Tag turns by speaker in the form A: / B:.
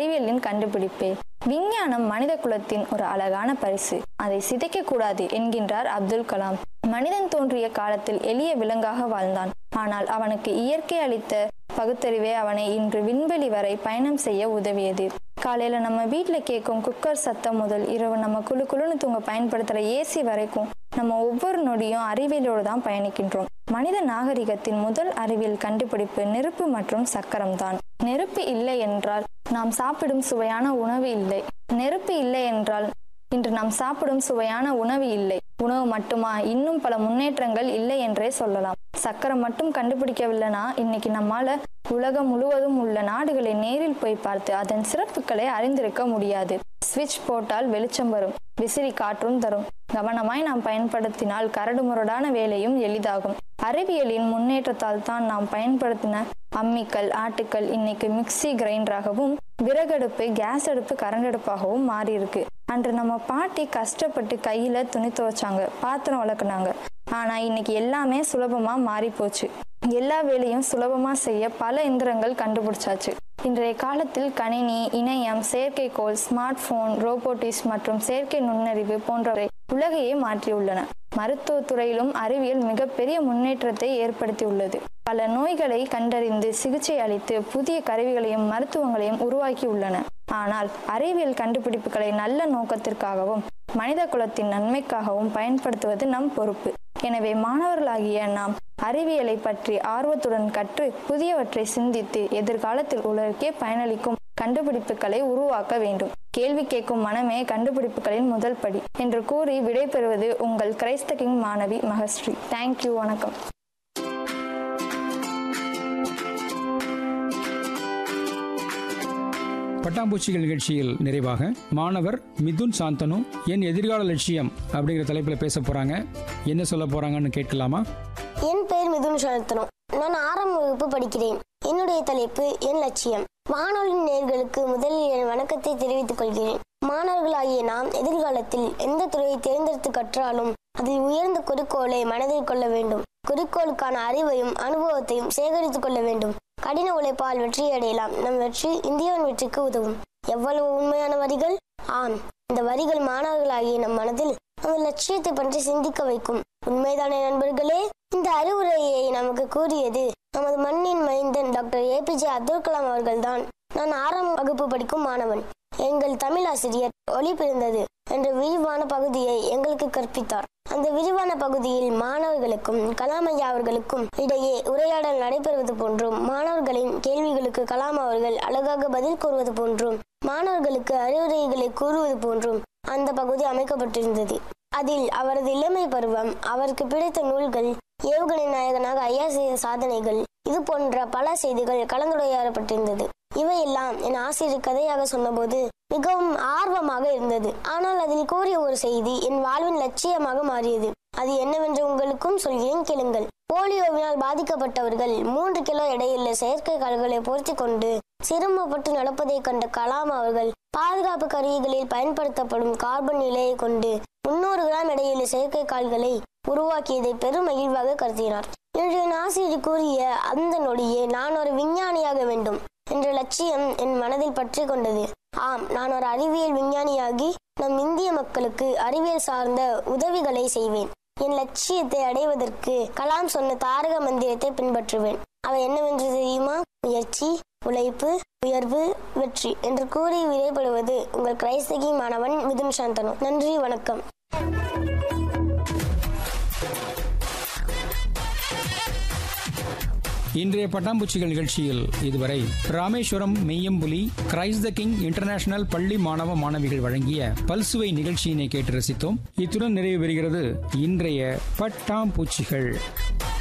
A: அறிவியலின் கண்டுபிடிப்பே. விஞ்ஞானம் மனித குலத்தின் ஒரு அழகான பரிசு, அதை சிதைக்க கூடாது என்கின்றார் அப்துல் கலாம். மனிதன் தோன்றிய காலத்தில் எளிய விலங்காக வாழ்ந்தான். ஆனால் அவனுக்கு இயற்கை அளித்த பகுத்தறிவே அவனை இன்று விண்வெளி வரை பயணம் செய்ய உதவியது. காலையில நம்ம வீட்டுல கேட்கும் குக்கர் சத்தம் முதல் இரவு நம்ம குழுன்னு தூங்க பயன்படுத்துற ஏசி வரைக்கும் நம்ம ஒவ்வொரு நொடியும் அறிவியலோடு தான் பயணிக்கின்றோம். மனித நாகரிகத்தின் முதல் அறிவியல் கண்டுபிடிப்பு நெருப்பு மற்றும் சக்கரம் தான். நெருப்பு இல்லை என்றால் நாம் சாப்பிடும் சுவையான உணவு இல்லை. நெருப்பு இல்லை என்றால் இன்று நாம் சாப்பிடும் சுவையான உணவு இல்லை. உணவு மட்டுமா, இன்னும் பல முன்னேற்றங்கள் இல்லை என்றே சொல்லலாம். சக்கரம் மட்டும் கண்டுபிடிக்கவில்லைனா இன்னைக்கு நம்மால உலகம் முழுவதும் உள்ள நாடுகளை நேரில் போய் பார்த்து அதன் சிறப்புகளை அறிந்திருக்க முடியாது. ஸ்விட்ச் போட்டால் வெளிச்சம் வரும், விசிறி காற்றும் தரும். கவனமாய் நாம் பயன்படுத்தினால் கரடுமுரடான வேலையும் எளிதாகும். அறிவியலின் முன்னேற்றத்தால் தான் நாம் பயன்படுத்தின அம்மிக்கல், ஆட்டுக்கல் இன்னைக்கு மிக்சி கிரைண்டராகவும், விறகடுப்பு கேஸ் அடுப்பு கரண்ட் அடுப்பாகவும் மாறி இருக்கு. அன்று நம்ம பாட்டி கஷ்டப்பட்டு கையில துணி துவைச்சாங்க, பாத்திரம் வளர்க்குனாங்க. ஆனா இன்னைக்கு எல்லாமே சுலபமா மாறி போச்சு. எல்லா வேலையும் சுலபமா செய்ய பல இயந்திரங்கள் கண்டுபிடிச்சாச்சு. இன்றைய காலத்தில் கணினி, இணையம், செயற்கைக்கோள், ஸ்மார்ட் போன், ரோபோட்டிக்ஸ் மற்றும் செயற்கை நுண்ணறிவு போன்றவை உலகையே மாற்றியுள்ளன. மருத்துவத்துறையிலும் அறிவியல் மிகப்பெரிய முன்னேற்றத்தை ஏற்படுத்தியுள்ளது. பல நோய்களை கண்டறிந்து சிகிச்சை அளித்து புதிய கருவிகளையும் மருத்துவங்களையும் உருவாக்கி உள்ளன. ஆனால் அறிவியல் கண்டுபிடிப்புகளை நல்ல நோக்கத்திற்காகவும் மனித குலத்தின் நன்மைக்காகவும் பயன்படுத்துவது நம் பொறுப்பு. எனவே மாணவர்களாகிய நாம் அறிவியலை பற்றி ஆர்வத்துடன் கற்று புதியவற்றை சிந்தித்து எதிர்காலத்தில் உலகிற்கே பயனளிக்கும் கண்டுபிடிப்புகளை உருவாக்க வேண்டும். கேள்வி கேட்கும் மனமே கண்டுபிடிப்புகளின் முதல் படி என்று கூறி விடைபெறுவது உங்கள் கிரைஸ்த கிங் மாணவி மகஸ்ரீ. தேங்க்யூ. வணக்கம்.
B: பட்டாம்பூச்சிகள் நிகழ்ச்சியில் நிறைவாக மாணவர் மிதுன் சாந்தனு என் எதிர்கால லட்சியம் அப்படிங்கிற தலைப்பில் பேச போறாங்க. என்ன சொல்ல போறாங்கன்னு கேட்கலாமா?
C: என் பெயர் மிதுன் சாந்தனு. நான் 6ஆம் வகுப்பு படிக்கிறேன். என்னுடைய தலைப்பு என் லட்சியம். வானொலி நேயர்களுக்கு முதலில் என் வணக்கத்தை தெரிவித்துக் கொள்கிறேன். மாணவர்களாகிய நாம் எதிர்காலத்தில் எந்த துறையை தேர்ந்தெடுத்து கற்றாலும் அதில் உயர்ந்த குறிக்கோளை மனதில் கொள்ள வேண்டும். குறிக்கோளுக்கான அறிவையும் அனுபவத்தையும் சேகரித்துக் கொள்ள வேண்டும். கடின உழைப்பால் வெற்றி அடையலாம். நம் வெற்றி இந்தியாவின் வெற்றிக்கு உதவும். எவ்வளவு உண்மையான வரிகள்! ஆம், இந்த வரிகள் மாணவர்களாகிய நம் மனதில் அந்த லட்சியத்தை பற்றி சிந்திக்க வைக்கும். உண்மைதானே நண்பர்களே? இந்த அறிவுரையை நமக்கு கூறியது நமது மண்ணின் மைந்தன் டாக்டர் APJ அப்துல் கலாம் அவர்கள்தான். நான் 6ஆம் வகுப்பு படிக்கும் மாணவன். எங்கள் தமிழ் ஆசிரியர் ஒளி பிறந்தது என்ற விரிவான பகுதியை எங்களுக்கு கற்பித்தார். அந்த விரிவான பகுதியில் மாணவர்களுக்கும் கலாம் ஐயா அவர்களுக்கும் இடையே உரையாடல் நடைபெறுவது போன்றும், மாணவர்களின் கேள்விகளுக்கு கலாம் அவர்கள் அழகாக பதில் கூறுவது போன்றும், மாணவர்களுக்கு அறிவுரைகளை கூறுவது போன்றும் அந்த பகுதி அமைக்கப்பட்டிருந்தது. அதில் அவரது இளமை பருவம், அவருக்கு பிடித்த நூல்கள், ஏவுகணை நாயகனாக ஐயா செய்த சாதனைகள், இது போன்ற பல செய்திகள் கலந்துரையாடப்பட்டிருந்தது. இவையெல்லாம் என் ஆசிரியர் கதையாக சொன்னபோது மிகவும் ஆர்வமாக இருந்தது. ஆனால் அதில் கூறிய ஒரு செய்தி என் வாழ்வின் லட்சியமாக மாறியது. அது என்னவென்று உங்களுக்கும் சொல்கிறேன், கேளுங்கள். போலியோவினால் பாதிக்கப்பட்டவர்கள் 3 கிலோ எடையுள்ள செயற்கை கால்களை பொருத்தி கொண்டு சிரமப்பட்டு நடப்பதை கண்ட கலாம் அவர்கள் பாதுகாப்பு கருவிகளில் பயன்படுத்தப்படும் கார்பன் நிலையை கொண்டு 300 கிராம் எடையுள்ள செயற்கை கால்களை உருவாக்கியதை பெரும் மகிழ்வாக கருதினார். இன்று என் ஆசிரியர் கூறிய அந்த நொடியே நான் ஒரு விஞ்ஞானியாக வேண்டும் என்ற லட்சியம் என் மனதில் பற்றி கொண்டது. ஆம், நான் ஒரு அறிவியல் விஞ்ஞானியாகி நம் இந்திய மக்களுக்கு அறிவியல் சார்ந்த உதவிகளை செய்வேன். என் லட்சியத்தை அடைவதற்கு கலாம் சொன்ன தாரக மந்திரத்தை பின்பற்றுவேன். அவை என்னவென்று தெரியுமா? முயற்சி, உழைப்பு, உயர்வு, வெற்றி என்று கூறி விடைபெறுவது உங்கள் கிரைஸ்த கிங் மாணவன் மிதுன் சாந்தனு. நன்றி, வணக்கம்.
B: இன்றைய பட்டாம்பூச்சிகள் நிகழ்ச்சியில் இதுவரை ராமேஸ்வரம் மெய்யம்புலி கிரைஸ்த கிங் இன்டர்நேஷனல் பள்ளி மாணவ மாணவிகள் வழங்கிய பல்சுவை நிகழ்ச்சியினை கேட்டு ரசித்தோம். இத்துடன் நிறைவு பெறுகிறது இன்றைய பட்டாம்பூச்சிகள்.